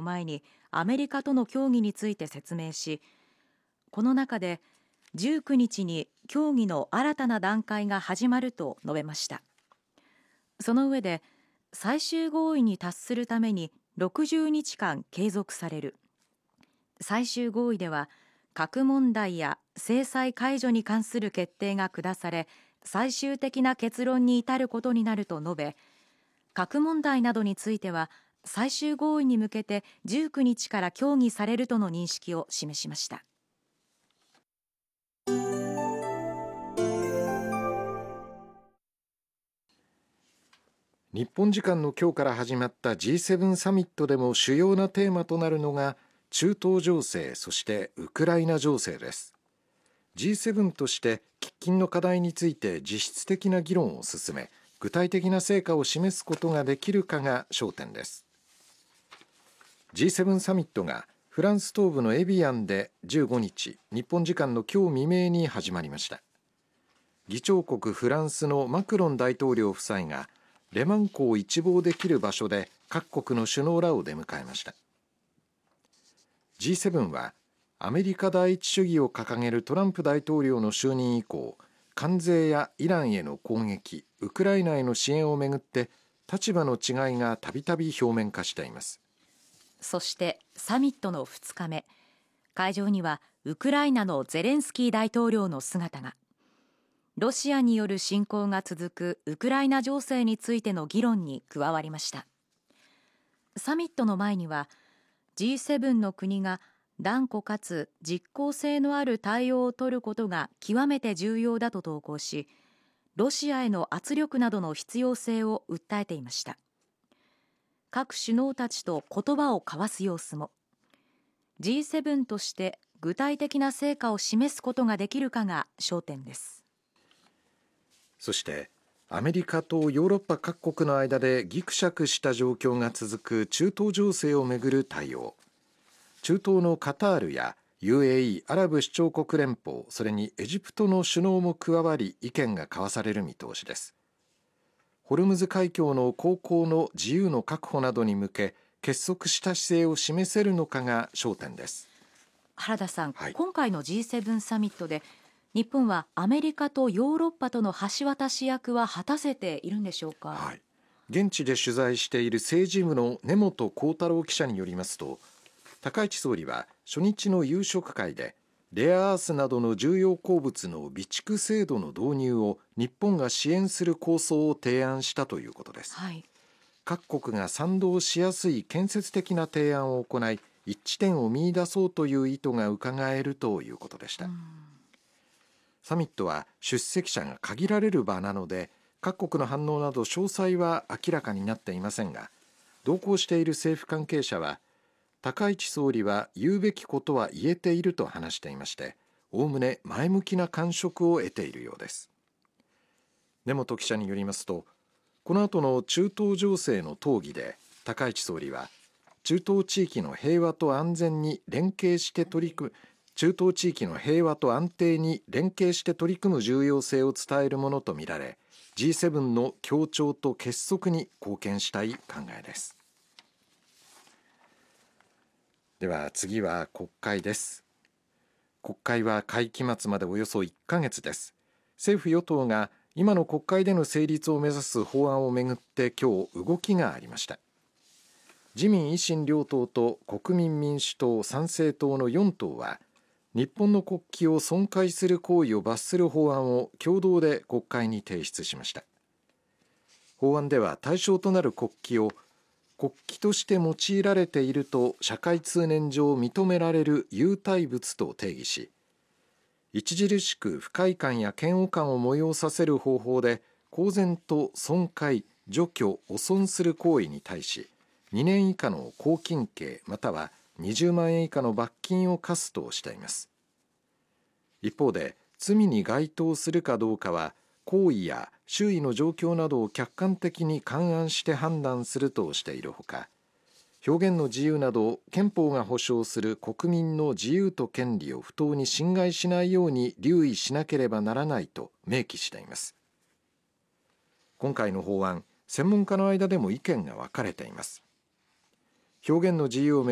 前にアメリカとの協議について説明し、この中で19日に協議の新たな段階が始まると述べました。その上で、最終合意に達するために60日間継続される。最終合意では核問題や制裁解除に関する決定が下され、最終的な結論に至ることになると述べ、核問題などについては最終合意に向けて19日から協議されるとの認識を示しました。 日本時間の今日から始まった G7 サミットでも主要なテーマとなるのが中東情勢、そしてウクライナ情勢です。 G7 として喫緊の課題について実質的な議論を進め、具体的な成果を示すことができるかが焦点です。 G7 サミットがフランス東部のエビアンで15日、日本時間の今日未明に始まりました。議長国フランスのマクロン大統領夫妻がレマン湖を一望できる場所で各国の首脳らを出迎えました。 G7 はアメリカ第一主義を掲げるトランプ大統領の就任以降、関税やイランへの攻撃、ウクライナへの支援をめぐって立場の違いがたびたび表面化しています。 そしてサミットの2日目、会場にはウクライナのゼレンスキー大統領の姿が。ロシアによる侵攻が続くウクライナ情勢についての議論に加わりました。サミットの前には G7 の国が断固かつ実効性のある対応を取ることが極めて重要だと投稿し、ロシアへの圧力などの必要性を訴えていました。各首脳たちと言葉を交わす様子も。 G7 として具体的な成果を示すことができるかが焦点です。 そしてアメリカとヨーロッパ各国の間でギクシャクした状況が続く中東情勢をめぐる対応。中東のカタールや UAE アラブ首長国連邦、それにエジプトの首脳も加わり意見が交わされる見通しです。ホルムズ海峡の航行の自由の確保などに向け結束した姿勢を示せるのかが焦点です。 原田さん、今回の G7 サミットで日本はアメリカとヨーロッパとの橋渡し役は果たせているんでしょうか。 現地で取材している政治部の根本幸太郎記者によりますと、高市総理は初日の夕食会でレアアースなどの重要鉱物の備蓄制度の導入を日本が支援する構想を提案したということです。各国が賛同しやすい建設的な提案を行い、一致点を見出そうという意図が伺えるということでした。サミットは出席者が限られる場なので、各国の反応など詳細は明らかになっていませんが、同行している政府関係者は、高市総理は言うべきことは言えていると話していまして、おおむね前向きな感触を得ているようです。根本記者によりますと、この後の中東情勢の討議で高市総理は、中東地域の平和と安全に連携して中東地域の平和と安定に連携して取り組む重要性を伝えるものとみられ、 G7 の協調と結束に貢献したい考えです。では次は国会です。国会は会期末までおよそ1ヶ月です。政府与党が今の国会での成立を目指す法案をめぐって今日動きがありました。自民維新両党と国民民主党、参政党の4党は、日本の国旗を損壊する行為を罰する法案を共同で国会に提出しました。法案では対象となる国旗を国旗として用いられていると社会通念上認められる有体物と定義し、著しく不快感や嫌悪感を催させる方法で公然と損壊、除去、汚損する行為に対し、2年以下の拘禁刑または20万円以下の罰金を科すとしています。一方で、罪に該当するかどうかは行為や周囲の状況などを客観的に勘案して判断するとしているほか、表現の自由など憲法が保障する国民の自由と権利を不当に侵害しないように留意しなければならないと明記しています。今回の法案、専門家の間でも意見が分かれています。表現の自由を